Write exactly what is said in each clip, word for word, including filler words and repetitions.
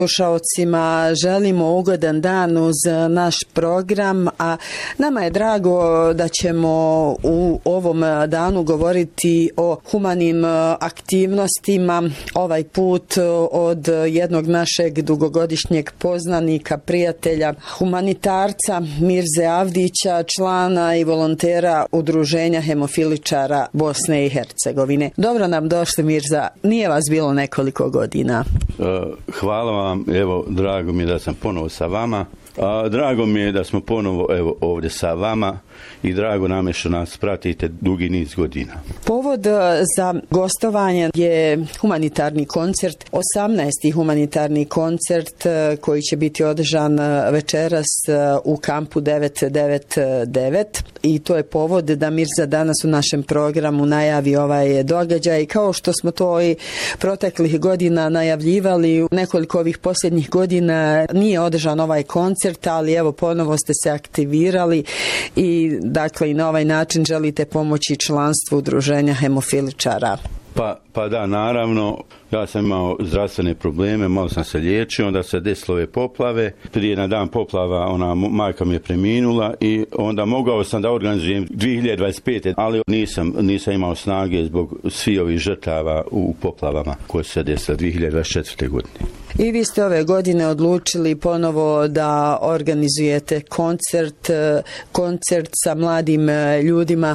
Slušaocima želimo ugodan dan uz naš program, a nama je drago da ćemo u ovom danu govoriti o humanim aktivnostima, ovaj put od jednog našeg dugogodišnjeg poznanika, prijatelja, humanitarca Mirze Avdića, člana i volontera Udruženja hemofiličara Bosne i Hercegovine. Dobro nam došli, Mirza, nije vas bilo nekoliko godina. Hvala vam. Evo, drago mi je da sam ponovo sa vama. A, drago mi je da smo ponovo evo, ovdje sa vama i drago nam je što nas pratite dugi niz godina. Povod za gostovanje je humanitarni koncert, osamnaesti humanitarni koncert koji će biti održan večeras u kampu devet devet devet i to je povod da Mirza danas u našem programu najavi ovaj događaj. Kao što smo to i proteklih godina najavljivali, nekoliko ovih posljednjih godina nije održan ovaj koncert, ali evo ponovo ste se aktivirali i dakle i na ovaj način želite pomoći članstvu Udruženja hemofiličara. Pa, pa da, naravno, ja sam imao zdravstvene probleme, malo sam se liječio, onda se desilo ove poplave. Prije na dan poplava ona majka mi je preminula i onda mogao sam da organizujem dvije hiljade dvadeset pete. ali nisam, nisam imao snage zbog svih ovih žrtava u poplavama koje su se desile dvije hiljade dvadeset četvrte. godine. I vi ste ove godine odlučili ponovo da organizujete koncert, koncert sa mladim ljudima.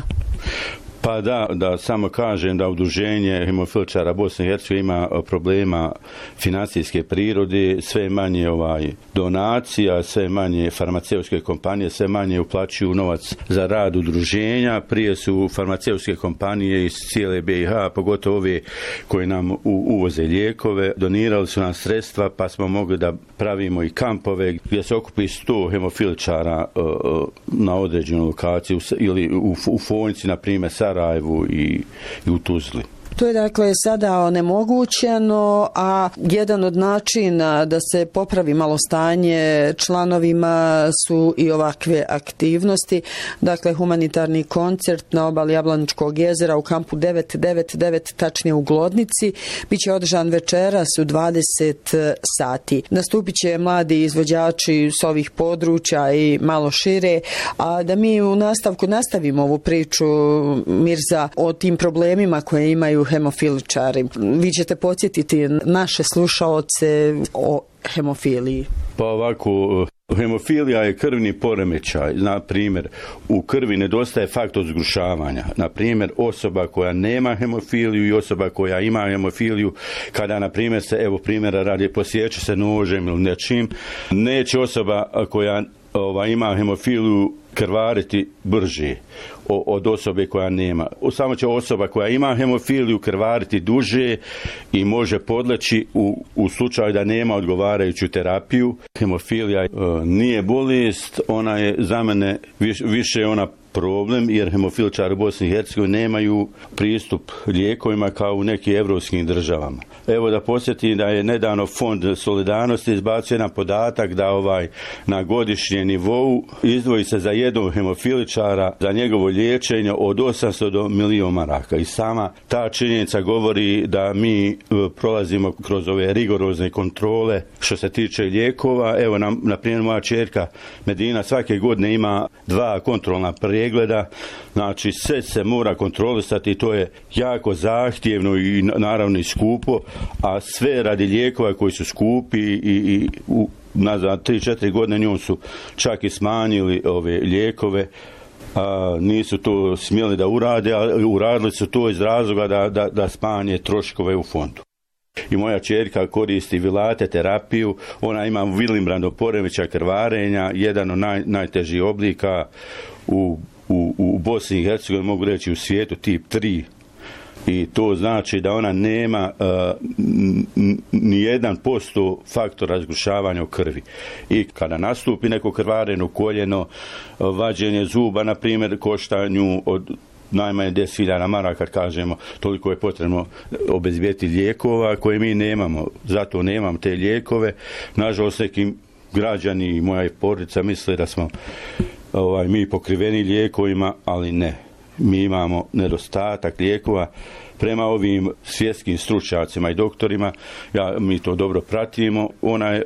Pa da, da samo kažem da Udruženje hemofiličara Bosne i Hercegovine ima problema financijske prirode, sve manje ovaj donacija, sve manje farmaceutske kompanije, sve manje uplaćuju novac za rad udruženja. Prije su farmaceutske kompanije iz cijele B i H, pogotovo ove koje nam uvoze lijekove, donirali su nam sredstva pa smo mogli da pravimo i kampove gdje se okupi sto hemofiličara uh, na određenu lokaciju ili u, u Fonjci, na primjer Sarajevu i, i u Tuzli. To je dakle sada onemogućeno, a jedan od načina da se popravi malo stanje članovima su i ovakve aktivnosti. Dakle, humanitarni koncert na obali Jablaničkog jezera u kampu devet devet devet, tačnije u Glodnici, biće održan večeras u dvadeset sati. Nastupit će mladi izvođači s ovih područja i malo šire, a da mi u nastavku nastavimo ovu priču, Mirza, o tim problemima koje imaju hemofiličari. Vi ćete podsjetiti naše slušaoce o hemofiliji. Pa ovako, hemofilija je krvni poremećaj. Na primjer, u krvi nedostaje faktor zgrušavanja. Na primjer, osoba koja nema hemofiliju i osoba koja ima hemofiliju, kada na primjer se, evo primjera radi, posjeće se nožem ili nečim, neće osoba koja ova, ima hemofiliju krvariti brže od osobe koja nema. Samo će osoba koja ima hemofiliju krvariti duže i može podleći u, u slučaju da nema odgovarajuću terapiju. Hemofilija e, nije bolest, ona je za mene više, više ona problem, jer hemofiličari u Bosni i Hercegovini nemaju pristup lijekovima kao u nekim evropskim državama. Evo da podsjetim da je nedavno Fond solidarnosti izbacio jedan podatak da ovaj na godišnjem nivou izdvoji se za jednog hemofiličara za njegovo liječenje od osamsto do milion maraka. I sama ta činjenica govori da mi prolazimo kroz ove rigorozne kontrole što se tiče lijekova. Evo nam, na primjer, moja ćerka Medina svake godine ima dva kontrolna pregleda. Gleda, znači sve se mora kontrolisati i to je jako zahtjevno i naravno i skupo, a sve radi lijekova koji su skupi i, i u nazad tri četiri godine njom su čak i smanjili ove lijekove. A, nisu to smjeli da urade, ali uradili su to iz razloga da, da, da smanje troškove u fondu. I moja ćerka koristi vilate terapiju, ona ima Willenbrandov poremećaj krvarenja, jedan od naj, najtežih oblika u U, u Bosni i Hercegovini, mogu reći u svijetu, tip tri. I to znači da ona nema uh, ni jedan posto faktora zgrušavanja u krvi. I kada nastupi neko krvarenje u koljeno, vađenje zuba, na primjer, košta nju od najmanje deset hiljada maraka, kažemo, toliko je potrebno obezbijeti lijekova koje mi nemamo. Zato nemam te lijekove. Nažalost, nekim građani i moja porodica misle da smo ovaj, mi pokriveni lijekovima, ali ne. mi imamo nedostatak lijekova. Prema ovim svjetskim stručnjacima i doktorima, ja, mi to dobro pratimo, onaj